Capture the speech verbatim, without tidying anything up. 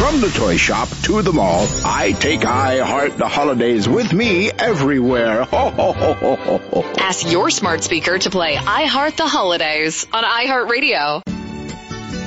From the toy shop to the mall, I take I Heart the Holidays with me everywhere. Ho, ho, ho, ho, ho, ho. Ask your smart speaker to play I Heart the Holidays on iHeartRadio.